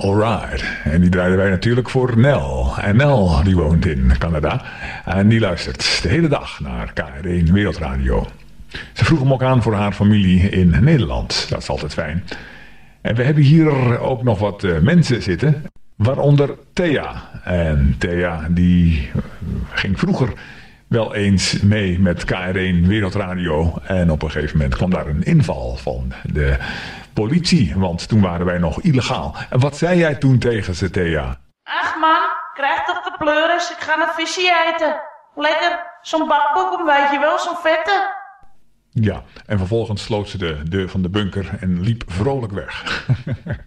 Alright. En die draaiden wij natuurlijk voor Nel. En Nel die woont in Canada. En die luistert de hele dag naar KRO Wereldradio. Ze vroeg hem ook aan voor haar familie in Nederland. Dat is altijd fijn. En we hebben hier ook nog wat mensen zitten. Waaronder Thea. En Thea die ging vroeger wel eens mee met KRO Wereldradio. En op een gegeven moment kwam daar een inval van de politie. Want toen waren wij nog illegaal. En wat zei jij toen tegen ze, Thea? Ach man, krijg toch de pleuris. Ik ga een visje eten. Lekker, zo'n bakboek, weet je wel, zo'n vette. Ja, en vervolgens sloot ze de deur van de bunker en liep vrolijk weg.